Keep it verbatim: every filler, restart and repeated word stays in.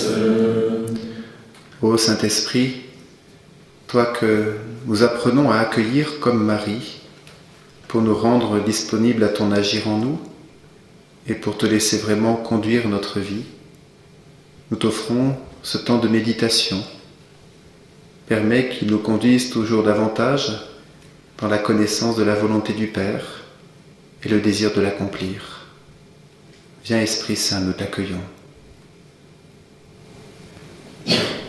sagesse. Ô Saint-Esprit, toi que nous apprenons à accueillir comme Marie, pour nous rendre disponibles à ton agir en nous et pour te laisser vraiment conduire notre vie, nous t'offrons ce temps de méditation. Permets qu'il nous conduise toujours davantage dans la connaissance de la volonté du Père et le désir de l'accomplir. Viens Esprit Saint, nous t'accueillons.